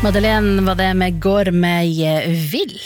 Madeleine var det med Går meg vill.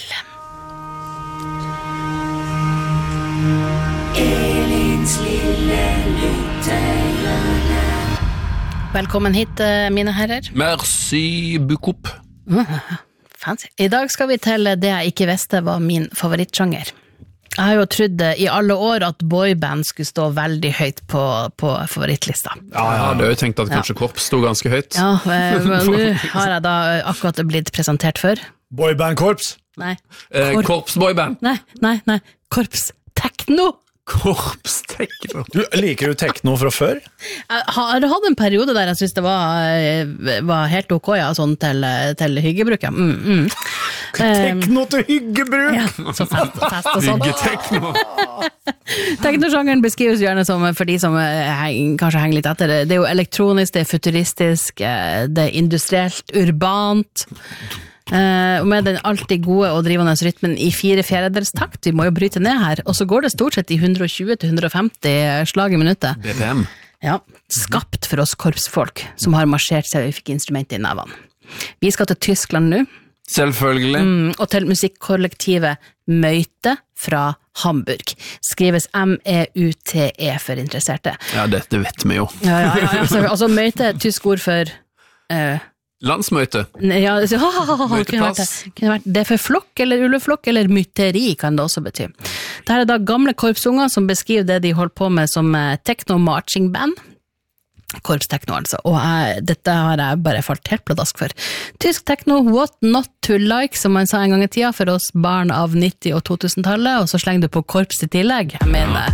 Elins lille lyttehjørne. Velkommen hit, mine herrer. Merci beaucoup. Fancy. I dag skal vi til det jeg ikke visste var min favorittsjanger. Jeg har jo trodd i alle år at boyband skulle stå veldig høyt på favorittlista. Ja, du har jo tenkt at kanskje Korps stod ganske høyt. Ja, men nå har jeg da akkurat blitt presentert for. Boyband-korps? Nei. Korps boyband? Nei. Korps tekno. Korps tekno. Liker du tekno fra før? Jeg har hatt en periode der jeg synes det var helt ok, ja, sånn til hyggebruk. Ja. Tekno til hyggebruk! Ja, så fest og sånn. Hyggetekno. Teknosjangeren beskrives gjerne som, for de som kanskje henger litt etter, det er jo elektronisk, det er futuristisk, det er industrielt, urbant, og med den alltid gode og drivende rytmen i 4/4 takt, vi må jo bryte ned her, og så går det stort sett i 120-150 slag i minuttet. BPM. Ja, skapt for oss korpsfolk som har marsjert seg og fikk instrumentet i nevene. Vi skal til Tyskland nå. Selvfølgelig. Og til musikkollektivet Møyte fra Hamburg. Skrives MEUTE for interesserte. Ja, dette vet vi jo. Ja, altså Møyte er tysk ord for... Landsmøte. Ja, Møteplass. Kunne vært det for flokk, eller ulveflokk, eller mytteri kan det også bety. Dette er da gamle korpsunger som beskriver det de holdt på med som techno-marching band. Korpstekno altså, og dette har jeg bare falt helt pladask for. Tysk tekno, what not to like, som man sa en gang i tida for oss barn av 90- og 2000-tallet, og så slenger du på korps i tillegg. Jeg mener,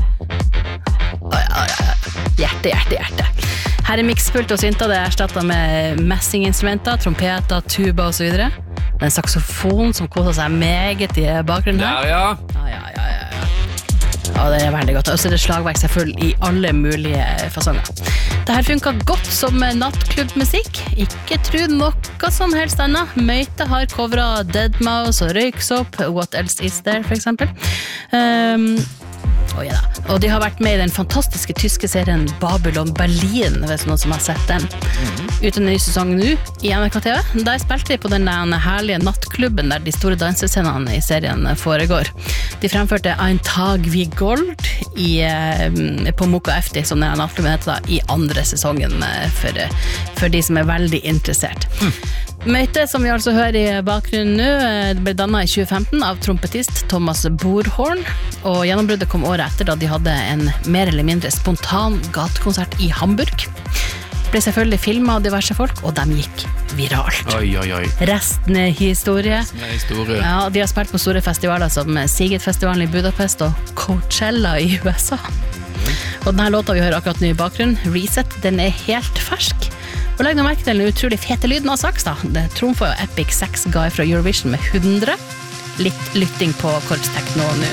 hjerte. Her er mikspult og synta, det er erstattet med messinginstrumenter, trompeter, tuba og så videre. Det er en saksofon som koser seg meget i bakgrunnen her. Ja. Ja, det er veldig godt. Og så er det slagverk selvfølgelig i alle mulige fasonger. Dette funker godt som nattklubbmusikk. Ikke tro noe som helst annet. Møyte har coveret Deadmau5 og Røyksopp, What Else Is There for eksempel. Og de har vært med i den fantastiske tyske serien Babylon Berlin, hvis noen som har sett den. Uten en ny sesong nå i NRK TV. Der spilte de på den herlige nattklubben der de store dansescenene i serien foregår. De fremførte Ein Tag wie Gold på Moka Efti, som den nattklubben heter da, i andre sesongen for de som er veldig interessert. Møyte, som vi altså hører i bakgrunnen nå, ble dannet i 2015 av trompetist Thomas Borhorn, og gjennombruddet kom året etter da de hadde en mer eller mindre spontan gatekonsert i Hamburg. Ble selvfølgelig filmet av diverse folk, og de gikk viralt. Oi. Resten er historie. Ja, de har spilt på store festivaler som Siget-festivalen i Budapest og Coachella i USA. Og denne låta vi hører akkurat nå i bakgrunnen, Reset, den er helt fersk. Og legg nå merke til den utrolig fete lyden av saks da. Det trumfer jo Epic Sax Guy fra Eurovision med 100. Litt lytting på korpstekno nå.